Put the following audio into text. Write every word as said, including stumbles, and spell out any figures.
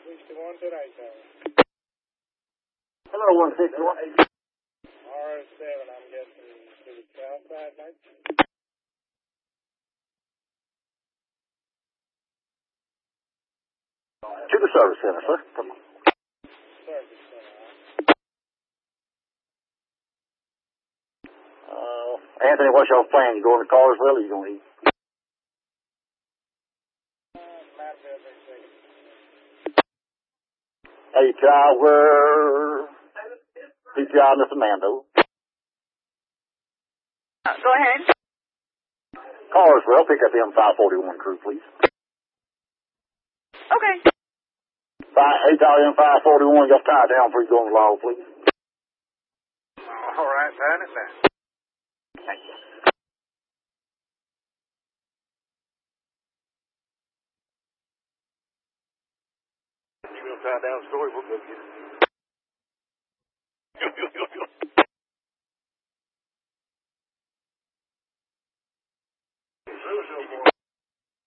sixty-one today, sir. Hello, one sixty-one. R O seven, I'm guessing to the south side, maybe? To the service center, sir. Come on. Service center, Uh, Anthony, what's your plan? You going to Carswell or you going to eat? uh, might be able to see. Hey, Tower. P T I, Mister Mando. Uh, go ahead. Carswell, pick up the M five forty-one crew, please. Okay. Five, hey, Tower, M five forty-one, just tie it down before you go on the log, please. All right, tying it down. Thank you. You gonna tie down the story? We'll go get it.